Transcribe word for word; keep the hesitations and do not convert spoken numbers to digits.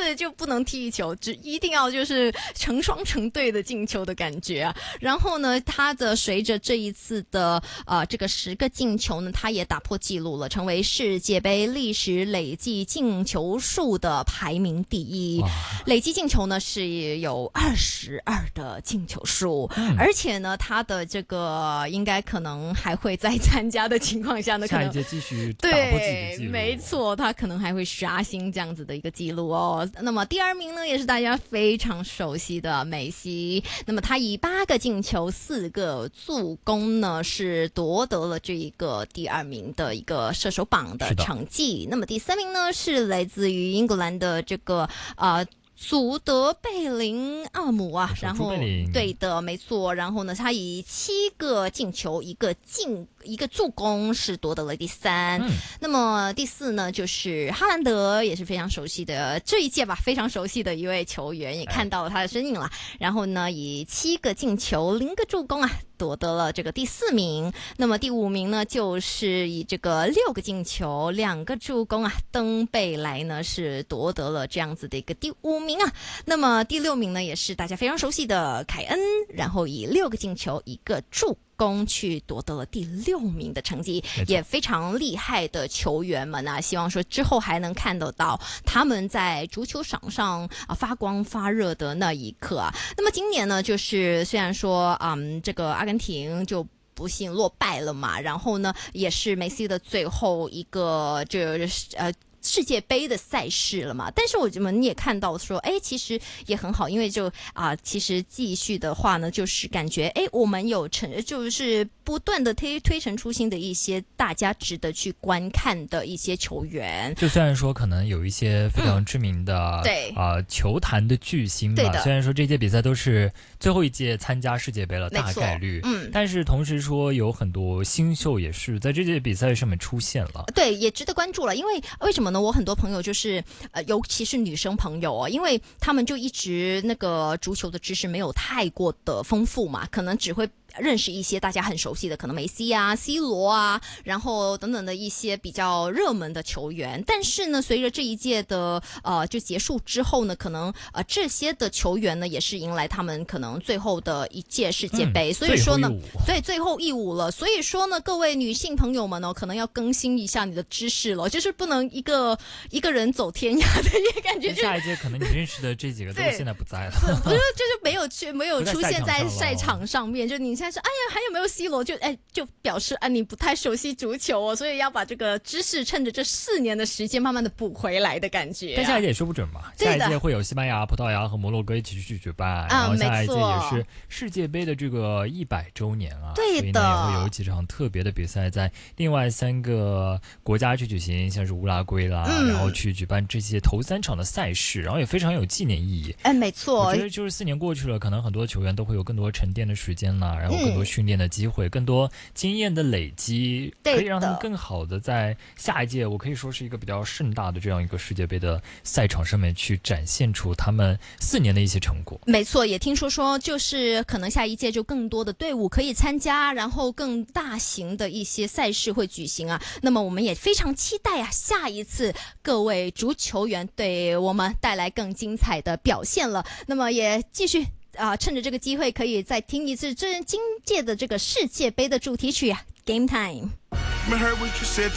次就不能踢一球，只一定要就是成双成对的进球的感觉啊。然后呢，他的随着这一次的呃这个十个进球呢，他也打破纪录了，成为世界杯历史累计进球数的排名第一。累计进球呢是有二十二的进球数，嗯、而且呢，他的这个应该可能还会在参加的情况下呢，可能下一届继续打破自己的纪录。 对，没错，他可能还会刷新这样子的一个纪录哦。那么第二名呢，也是大家非常熟悉的梅西。那么他以八个进球、四个助攻呢，是夺得了这一个第二名的一个射手榜的成绩。那么第三名呢，是来自于英格兰的这个呃。祖德贝林厄姆啊，然后对的，没错。然后呢，他以七个进球、一个进一个助攻是夺得了第三。嗯、那么第四呢，就是哈兰德，也是非常熟悉的这一届吧，非常熟悉的一位球员，也看到了他的身影了。然后呢，以七个进球、零个助攻啊，夺得了这个第四名。那么第五名呢，就是以这个六个进球、两个助攻啊，登贝莱呢是夺得了这样子的一个第五名。名啊，那么第六名呢，也是大家非常熟悉的凯恩，然后以六个进球一个助攻去夺得了第六名的成绩，也非常厉害的球员们啊，希望说之后还能看得到他们在足球场上啊发光发热的那一刻啊。那么今年呢，就是虽然说嗯，这个阿根廷就不幸落败了嘛，然后呢，也是梅西的最后一个这呃。世界杯的赛事了嘛，但是我们也看到说，哎，其实也很好，因为就啊、呃，其实继续的话呢，就是感觉哎，我们有成，就是不断的推推陈出新的一些大家值得去观看的一些球员。 就虽然说可能有一些非常知名的、嗯、对啊、呃、球坛的巨星吧，虽然说这届比赛都是最后一届参加世界杯了，大概率，嗯，但是同时说有很多新秀也是在这届比赛上面出现了， 对，也值得关注了。因为为什么呢？我很多朋友就是呃，尤其是女生朋友哦，因为他们就一直那个足球的知识没有太过的丰富嘛，可能只会认识一些大家很熟悉的，可能梅西啊、C 罗啊，然后等等的一些比较热门的球员。但是呢，随着这一届的呃就结束之后呢，可能呃这些的球员呢也是迎来他们可能最后的一届世界杯，嗯、所以说呢，对最后一舞了。所以说呢，各位女性朋友们呢，可能要更新一下你的知识了，就是不能一个一个人走天涯的一个感觉。 下一届可能你认识的这几个都现在不在了， 不是就是没有去没有出现在赛场上面，就你现在说哎呀还有没有 C 罗，就哎就表示啊你不太熟悉足球哦，所以要把这个知识趁着这四年的时间慢慢的补回来的感觉、啊。 但下一届也说不准嘛，下一届会有西班牙、葡萄牙和摩洛哥一起去举办， 啊、 然后下一届也是世界杯的这个一百周年啊， 对的， 所以呢也会有几场特别的比赛在另外三个国家去举行，像是乌拉圭啦、嗯，然后去举办这些头三场的赛事，然后也非常有纪念意义。 哎，没错， 我觉得就是四年过去了，可能很多球员都会有更多沉淀的时间啦，然后更多训练的机会、嗯、更多经验的累积，可以让他们更好的在下一届，我可以说是一个比较盛大的这样一个世界杯的赛场上面去展现出他们四年的一些成果。 没错，也听说说就是可能下一届就更多的队伍可以参加，然后更大型的一些赛事会举行啊。那么我们也非常期待啊，下一次各位足球员对我们带来更精彩的表现了。那么也继续啊、呃，趁着这个机会可以再听一次这今届的这个世界杯的主题曲啊 ，Game Time。